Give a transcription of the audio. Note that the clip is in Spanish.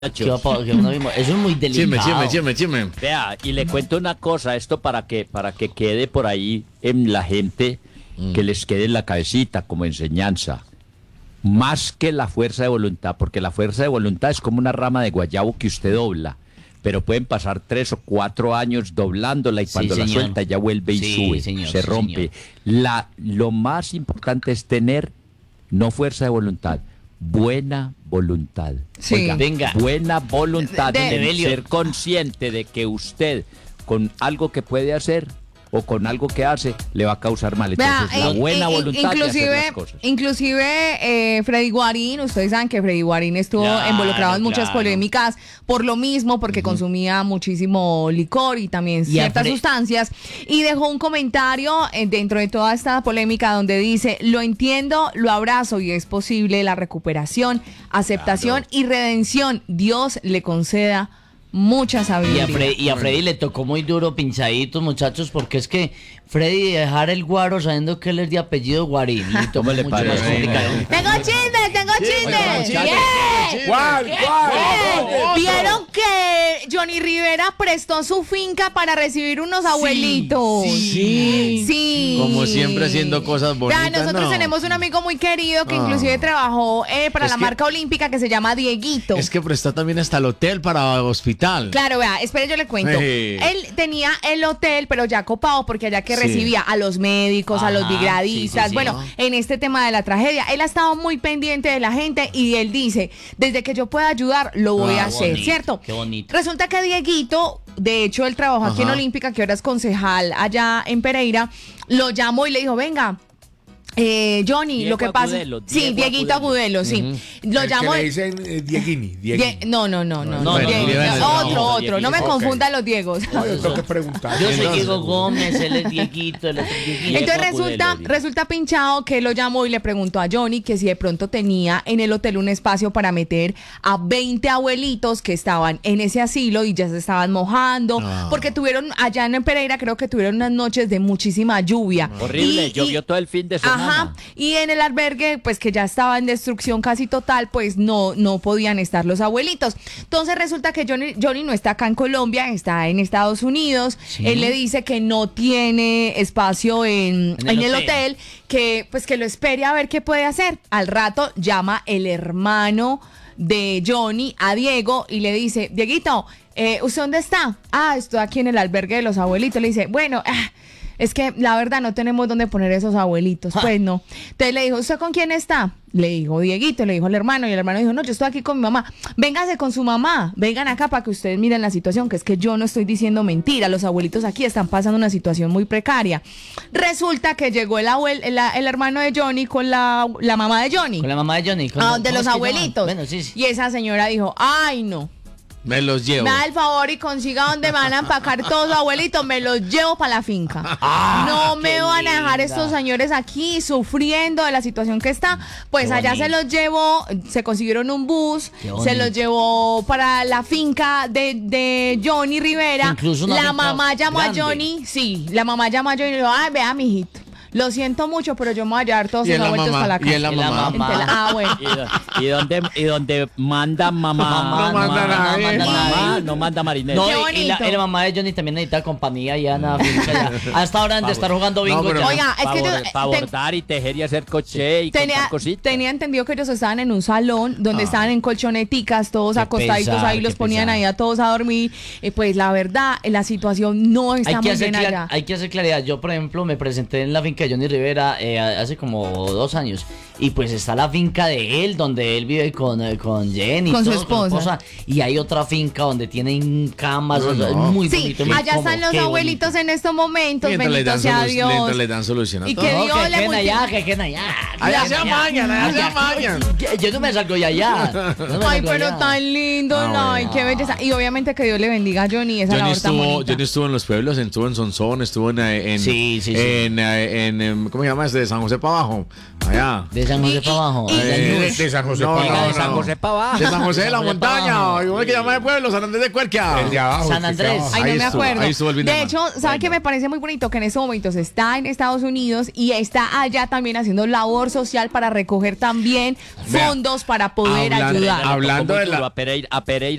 Eso es muy delicado. Chime. Vea, y le cuento una cosa, esto para que quede por ahí en la gente, que les quede en la cabecita como enseñanza. Más que la fuerza de voluntad, porque la fuerza de voluntad es como una rama de guayabo que usted dobla, pero pueden pasar 3 o 4 años doblándola y cuando la suelta ya vuelve y sube, se rompe. Lo más importante es tener, no fuerza de voluntad, buena voluntad. Sí. Oiga, Venga. buena voluntad De- de ser consciente de que usted con algo que puede hacer o con algo que hace le va a causar mal. Entonces, Vea, la buena voluntad de hacer las cosas. Inclusive Freddy Guarín, ustedes saben que Freddy Guarín estuvo involucrado en muchas polémicas por lo mismo, porque consumía muchísimo licor y también ciertas sustancias, y dejó un comentario dentro de toda esta polémica donde dice: lo entiendo, lo abrazo y es posible la recuperación, aceptación y redención. Dios le conceda mucha sabiduría. Y a Freddy le tocó muy duro pinchaditos, muchachos, porque es que Freddy dejar el guaro sabiendo que él es de apellido Guarín. Y ¿Cómo le mucho más parece? complicado. Tengo chismes. Bien. ¿Cuál? ¿Vieron que Johnny Rivera prestó su finca para recibir unos abuelitos? Sí. Como siempre haciendo cosas bonitas. Ya, nosotros tenemos un amigo muy querido que inclusive trabajó para Es la que- marca olímpica, que se llama Dieguito. Es que prestó también hasta el hotel para hospital. Claro, vea, espere, yo le cuento. Sí. Él tenía el hotel, pero ya copado, porque allá que Sí. recibía a los médicos, a los Ajá, brigadistas, sí. bueno, en este tema de la tragedia, él ha estado muy pendiente de la gente y él dice: desde que yo pueda ayudar, lo voy a hacer, bonito, ¿cierto? qué bonito. Resulta que Dieguito, de hecho, él trabajó aquí en Ajá. Olímpica, que ahora es concejal allá en Pereira, lo llamó y le dijo: venga, Johnny, Diego lo que pasa... Agudelo, Sí, Diego Dieguito Agudelo, sí. Lo El llamó... que le dicen Dieguini. No. no, Diego, otro. No me Ok. confunda los Diegos. No, yo tengo que preguntar. Yo soy Entonces- Diego Gómez, él es Dieguito, el otro es Dieguito. Entonces Agudelo, resulta pinchado que lo llamó y le preguntó a Johnny que si de pronto tenía en el hotel un espacio para meter a 20 abuelitos que estaban en ese asilo y ya se estaban mojando, porque tuvieron allá en Pereira, creo que tuvieron unas noches de muchísima lluvia. Horrible, llovió todo el fin de semana. Ajá, y en el albergue, pues que ya estaba en destrucción casi total, pues no podían estar los abuelitos. Entonces resulta que Johnny no está acá en Colombia, está en Estados Unidos. Sí. Él le dice que no tiene espacio en el hotel, que pues que lo espere a ver qué puede hacer. Al rato llama el hermano de Johnny a Diego y le dice: Dieguito, ¿usted dónde está? Ah, estoy aquí en el albergue de los abuelitos. Le dice: bueno, es que la verdad no tenemos dónde poner esos abuelitos, pues no. Entonces le dijo: ¿usted con quién está? Le dijo Dieguito, le dijo al hermano, y el hermano dijo: no, yo estoy aquí con mi mamá. Véngase con su mamá, vengan acá para que ustedes miren la situación, que es que yo no estoy diciendo mentira, los abuelitos aquí están pasando una situación muy precaria. Resulta que llegó el hermano de Johnny con la mamá de Johnny, Con la mamá de Johnny. de los ¿cómo es que llama? abuelitos. Bueno, sí. Y esa señora dijo: ay, no. Me los llevo. Me da el favor y consiga donde me van a empacar todos los abuelitos, me los llevo para la finca. No me qué van a dejar linda. estos señores aquí sufriendo de la situación que está. Pues Qué allá bonito. se los llevó, se consiguieron un bus, Qué se bonito. los llevó para la finca de Johnny Rivera. Incluso una La finca mamá llamó grande. a Johnny, sí, la mamá llamó a Johnny y le dijo: ay, vea, mijito, lo siento mucho, pero yo me voy a llevar todos Y esos es la abuelitos mamá, para la casa. y es la mamá. Bueno. Y donde manda mamá, No manda nadie. mamá, no manda marinero. No, Qué y la bonito. mamá de Johnny también necesita compañía ya en la finca ya. Hasta ahora han de estar jugando bingo pero- ya. Oiga, es que Para bordar y tejer y hacer coche y contar cositas. tenía entendido que ellos estaban en un salón donde estaban en colchoneticas, todos Qué acostaditos pesar, ahí, los qué ponían pesar. ahí a todos a dormir. Pues la verdad, la situación no está muy bien allá. Hay que hacer claridad. Yo, por ejemplo, me presenté en la finca de Johnny Rivera hace como 2 años. Y pues está la finca de él, donde él vive con Jenny. Con su todo, esposa. Y hay otra finca donde tienen camas. No, es no. muy Sí, bonito. muy allá cómodo, están los qué abuelitos bonito. en estos momentos, Mientras le bendito dan sea mientras Dios. le dan solución a Y todo. que No, Dios que le queden allá, multiplique. que queden allá. Allá se amañan, allá se amañan. Yo no me salgo de allá. no me Ay, salgo pero allá. tan lindo, ay, qué belleza. Y obviamente que Dios le bendiga a Johnny, esa labor tan bonita. Johnny estuvo en los pueblos, estuvo en Sonsón, estuvo en Sí. en ¿cómo se llama este? De San José para abajo. Allá. De San José para abajo. De San José No, para no, abajo. de San José para abajo. De San José de la San José para montaña. abajo. ¿Cómo es que llama el pueblo? San Andrés de Cuerquia. El de abajo. San el que Andrés. queda abajo. Ay, no Ahí me estuvo, acuerdo. ahí estuvo el fin de De semana. hecho, ¿saben qué me parece muy bonito? Que en estos momentos está en Estados Unidos y está allá también haciendo labor social para recoger también Vea, fondos para poder hablando- ayudar. Hablando de la- A Pereira